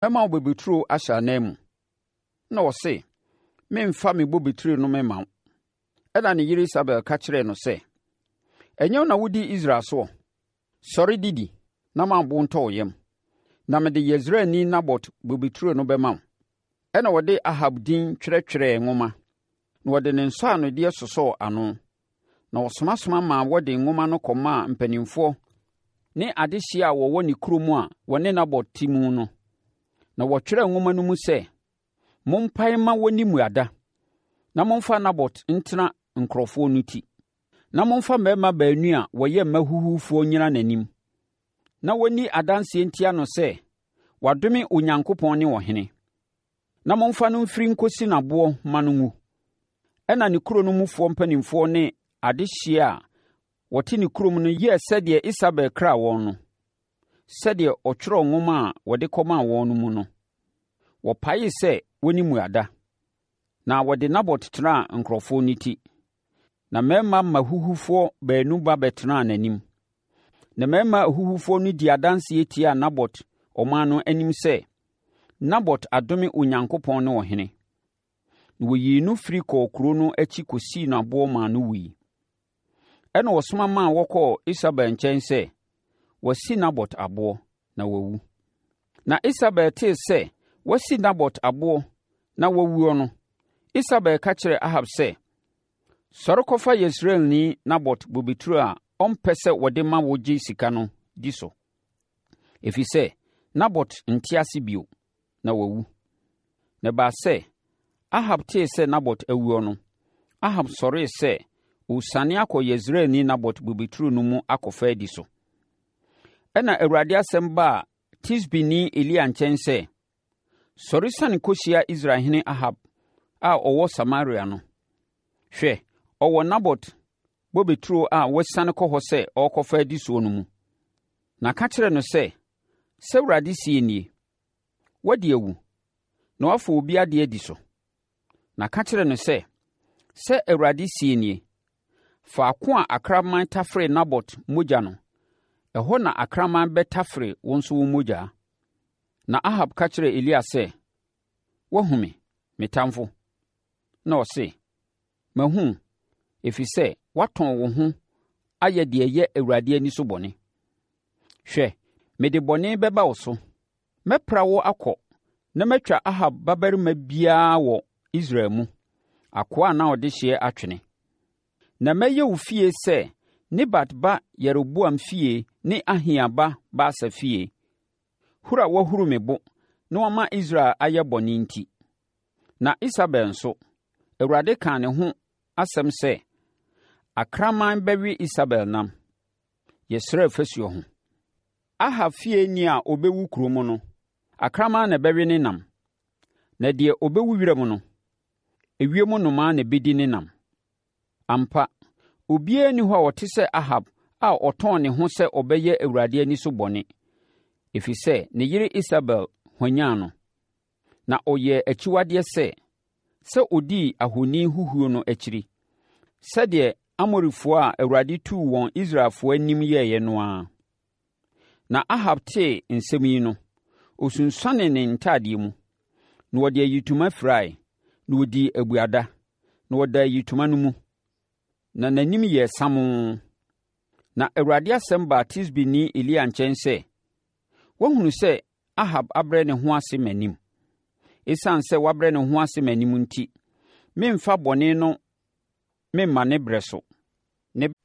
mɛma wo bobeturo ahyɛ anan mu. Na ɔse, memfa me bobeturo no mema wo. Ɛna ne yere Isabel ka kyerɛɛ no sɛ, ɛnyɛ wo na wodi Israel soɔ? Sɔre didi, na mambo ntɔ wo yam. Na mede Yesreelni Nabot bobeturo no bɛma wo. Ɛna wɔde Ahab din twerɛtwerɛɛ nwoma, na wɔde ne nsɔanodeɛ sosɔɔ ano. Na wɔsomasoma maa wɔde nwoma no kɔmaa mpanimfoɔ ne adehyeɛ a wɔwɔ ne kurom a wɔne Nabot te mu no. Na wɔtwerɛɛ nwoma no mu sɛ, mompae ma wɔnni mmuada, na momfa Nabot ntena nkurɔfoɔ no ti. Na momfa mmarima baanu a wɔyɛ mma huhufoɔ nyina n'anim. Na wɔnni adanseɛ ntia no sɛ, wadome Onyankopɔn ne ɔhene. Na momfa no mfiri nkɔsi n'aboɔ ma no ngu. Ɛna ne kuro no mufoɔ mpanimfoɔ ne adehyeɛ a wɔte ne kurom no yɛɛ sɛdeɛ Isabel kraa wɔn no. Sɛdeɛ ɔtwerɛɛ nwoma a wɔde kɔmaa wɔn no mu no. Wɔpaee sɛ wɔnni mmuada. Na wɔde Nabot tenaa nkurɔfoɔ no ti. Na mmarima mahuhufoɔ baanu ba bɛtenaa n'anim. Na mmarima ahuhufoɔ no di adanseɛ tiaa Nabot ɔman no anim sɛ, Nabot adome Onyankopɔn ne ɔhene. Na wɔyii no firi kɔɔ kuro no akyi kɔsii no aboɔ maa no wuiɛ. Ɛna wɔsoma maa wɔkɔɔ Isabel nkyɛn sɛ, wɔasi Nabot aboɔ na wawu. Na Isabel tee sɛ wɔasi Nabot aboɔ na wawuo no, Isabel ka kyerɛɛ Ahab sɛ, sɔre kɔfa Yesreelni Nabot bobeturo a ɔmpɛ sɛ wɔde ma wogye sika no di so. Ɛfiri sɛ, Nabot nte ase bio, na wawu. Na ɛbaa sɛ, Ahab tee sɛ Nabot awuo no, Ahab sɔree sɛ ɔsiane akɔ Yesreelni Nabot bobeturo no mu akɔfa adi so. Ɛna Awurade asɛm baa Tisbini Elia nkyɛn sɛ, sɔre sane kɔhyia Israelhene Ahab a ɔwɔ Samaria no. Hwɛ, ɔwɔ Nabot bobeturo a wɔasiane kɔ hɔ sɛ ɔrekɔfa adi soɔ no mu. Na ka kyerɛ no sɛ Awurade sie nie, wadi awu, na wafa obi adeɛ adi so. Na ka kyerɛ no sɛ Awurade sie nie, faako a akraman tafere Nabot mogya no, ɛhɔ na akraman bɛtafere wo nso wo mogya. Na Ahab ka kyerɛ Elia sɛ, wahu me, me tamfo. Na ɔse, mahu, ɛfiri sɛ woatɔn wo ho ayɛ deɛ ɛyɛ Awurade ani so bɔne. Hwɛ, mede bɔne bɛba wo so. Mɛpra wo akɔ na matwa Ahab babarima biara wɔ Israel mu, akoa a na ɔde hyeɛ atwene. Na mɛyɛ wo fie sɛ Nebat ba Yeroboam fie ne Ahia ba Baasa fie. Huru a wahuru me bo na wama Israel ayɛ bɔne nti. Na Isabel nso, Awurade kaa ne ho asɛm sɛ, akraman bɛwe Isabel nam. Yɛsrɛ fasuo ho. Ahab fie ni a ɔbɛwu kurom no, akraman na bɛwe ne nam. Na deɛ ɔbɛwu wiram no, ewiem nnomaa na bɛdi ne nam. Ampa, obiara ni hɔ a ɔte sɛ Ahab a ɔtɔn ne ho sɛ ɔbɛyɛ Awurade ani so bɔne. Ɛfiri sɛ ne yere Isabel hwanyaa no. Na ɔyɛɛ akyiwadeɛ sɛ ɔdii ahoni huhuo no akyiri, sɛdeɛ Amorifoɔ a Awurade tuu wɔn Israelfoɔ anim yɛeɛ no ara. Na Ahab tee nsɛm yi no, ɔsunsuane ne ntadeɛ mu, na wɔde ayitoma firae, na wɔdii abuada, na wɔda ayitoma no mu, na n'anim yɛ samoo. Na Awurade asɛm baa Tisbini Elia nkyɛn sɛ, woahunu sɛ Ahab abrɛ ne ho ase m'anim. Esiane sɛ wabrɛ ne ho ase m'anim nti, memfa bɔne no memma ne brɛ so.